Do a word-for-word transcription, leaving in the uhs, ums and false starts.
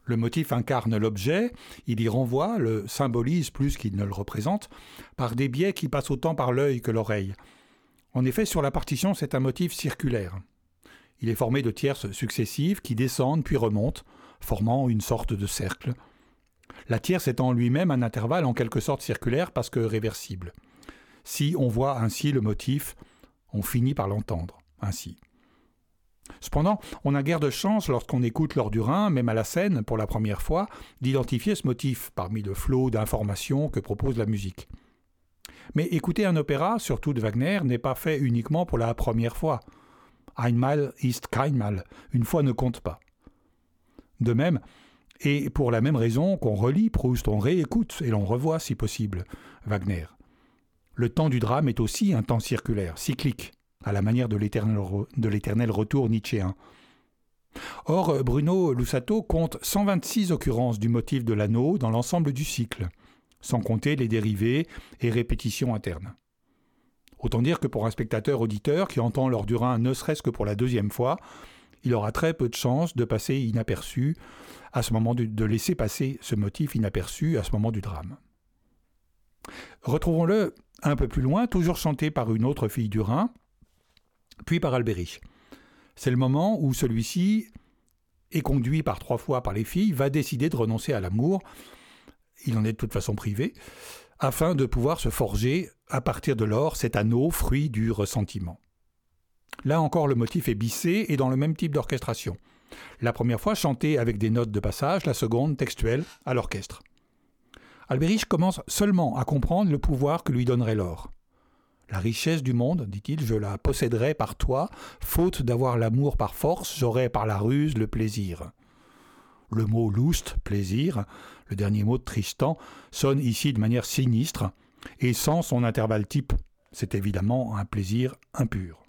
Le motif incarne l'objet, il y renvoie, le symbolise plus qu'il ne le représente, par des biais qui passent autant par l'œil que l'oreille. En effet, sur la partition, c'est un motif circulaire. Il est formé de tierces successives qui descendent puis remontent, formant une sorte de cercle. La tierce est en lui-même un intervalle en quelque sorte circulaire parce que réversible. Si on voit ainsi le motif, on finit par l'entendre ainsi. Cependant, on n'a guère de chance lorsqu'on écoute L'Or du Rhin, même à la scène, pour la première fois, d'identifier ce motif parmi le flot d'informations que propose la musique. Mais écouter un opéra, surtout de Wagner, n'est pas fait uniquement pour la première fois. Einmal ist keinmal, une fois ne compte pas. De même, et pour la même raison qu'on relit Proust, on réécoute et l'on revoit si possible Wagner. Le temps du drame est aussi un temps circulaire, cyclique, à la manière de l'éternel, de l'éternel retour nietzschéen. Or, Bruno Lussato compte cent vingt-six occurrences du motif de l'anneau dans l'ensemble du cycle, sans compter les dérivés et répétitions internes. Autant dire que pour un spectateur-auditeur qui entend L'Or du Rhin ne serait-ce que pour la deuxième fois, il aura très peu de chances de passer inaperçu à ce moment du, de laisser passer ce motif inaperçu à ce moment du drame. Retrouvons-le un peu plus loin, toujours chanté par une autre fille du Rhin, puis par Albéric. C'est le moment où celui-ci, est conduit par trois fois par les filles, va décider de renoncer à l'amour, il en est de toute façon privé, afin de pouvoir se forger, à partir de l'or, cet anneau, fruit du ressentiment. Là encore, le motif est bissé et dans le même type d'orchestration. La première fois chantée avec des notes de passage, la seconde textuelle à l'orchestre. Albéric commence seulement à comprendre le pouvoir que lui donnerait l'or. La richesse du monde, dit-il, je la posséderai par toi, faute d'avoir l'amour par force, j'aurai par la ruse le plaisir. Le mot Lust, plaisir, le dernier mot de Tristan, sonne ici de manière sinistre, et sans son intervalle type. C'est évidemment un plaisir impur.